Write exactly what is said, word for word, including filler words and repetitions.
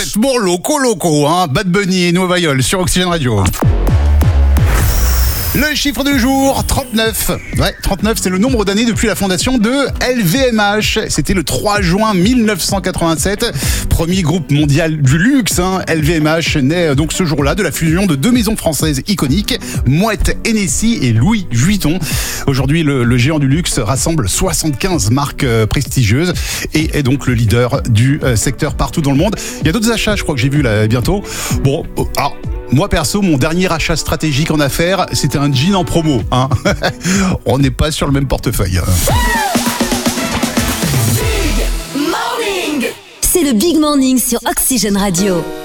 complètement loco loco, hein. Bad Bunny et Nova Viol sur Oxygène Radio. Le chiffre du jour, trente-neuf. Ouais, trente-neuf, c'est le nombre d'années depuis la fondation de L V M H. C'était le trois juin mille neuf cent quatre-vingt-sept. Premier groupe mondial du luxe, hein. L V M H naît donc ce jour-là de la fusion de deux maisons françaises iconiques, Moët Hennessy et Louis Vuitton. Aujourd'hui, le, le géant du luxe rassemble soixante-quinze marques euh, prestigieuses et est donc le leader du euh, secteur partout dans le monde. Il y a d'autres achats, je crois que j'ai vu là bientôt. Bon, oh, alors, moi perso, mon dernier achat stratégique en affaires, c'était un jean en promo, hein. On n'est pas sur le même portefeuille. C'est le Big Morning sur Oxygène Radio.